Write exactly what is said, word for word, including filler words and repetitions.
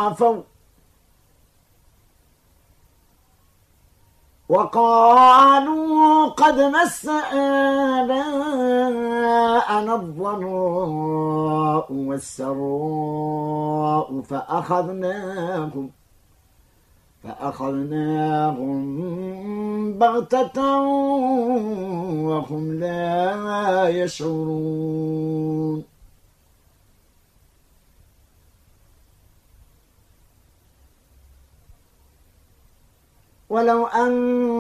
عفوا وقالوا قد مس آباءنا الضراء والسراء فأخذناهم فأخذناهم بغتة وهم لا يشعرون ولو أن